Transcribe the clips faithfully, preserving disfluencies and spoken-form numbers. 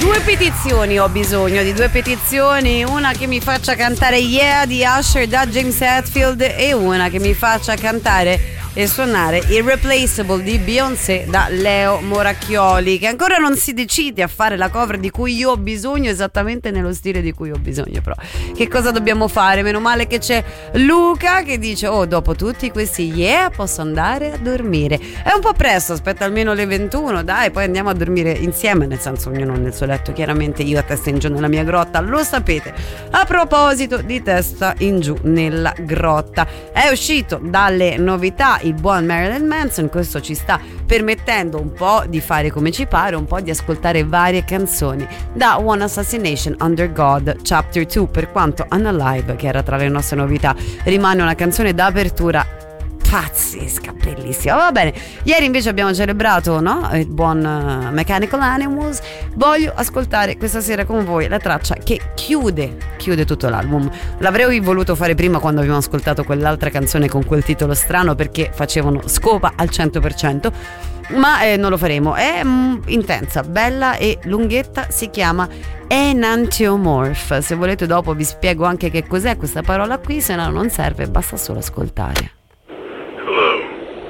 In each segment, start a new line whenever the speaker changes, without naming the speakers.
due petizioni ho bisogno, di due petizioni, una che mi faccia cantare Yeah di Usher da James Hetfield e una che mi faccia cantare e suonare Irreplaceable di Beyoncé da Leo Moracchioli, che ancora non si decide a fare la cover di cui io ho bisogno, esattamente nello stile di cui ho bisogno. Però che cosa dobbiamo fare? Meno male che c'è Luca che dice: oh, dopo tutti questi yeah posso andare a dormire. È un po' presto, aspetta almeno le ventuno, dai, poi andiamo a dormire insieme, nel senso ognuno nel suo letto, chiaramente io a testa in giù nella mia grotta, lo sapete. A proposito di testa in giù nella grotta, è uscito dalle novità il buon Marilyn Manson. Questo ci sta permettendo un po' di fare come ci pare, un po' di ascoltare varie canzoni da One Assassination Under God Chapter due, per quanto Unalive, che era tra le nostre novità, rimane una canzone d'apertura pazzesca, bellissima. Va bene, ieri invece abbiamo celebrato, no? Il buon uh, Mechanical Animals. Voglio ascoltare questa sera con voi la traccia che chiude chiude tutto l'album. L'avrei voluto fare prima, quando abbiamo ascoltato quell'altra canzone con quel titolo strano, perché facevano scopa al cento per cento, ma eh, non lo faremo. È mm, intensa, bella e lunghetta, si chiama Enantiomorph. Se volete dopo vi spiego anche che cos'è questa parola qui, se no non serve, basta solo ascoltare.
Hello.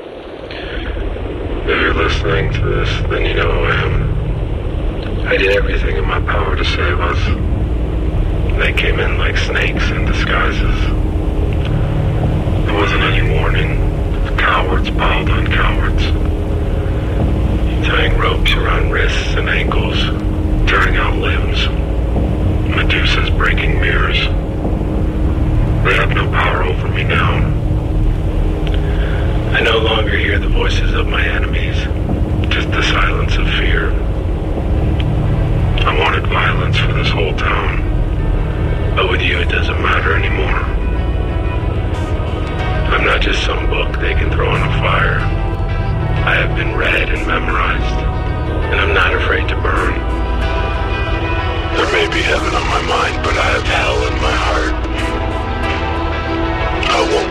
If you're listening to this, then you know who I am. I did everything in my power to save us. They came in like snakes in disguises. There wasn't any warning. Cowards piled on cowards. Tying ropes around wrists and ankles, tearing out limbs. Medusas breaking mirrors. They have no power over me now. I no longer hear the voices of my enemies, just the silence of fear. I wanted violence for this whole town, but with you it doesn't matter anymore. I'm not just some book they can throw in a fire. I have been read and memorized, and I'm not afraid to burn. There may be heaven on my mind, but I have hell in my heart. I won't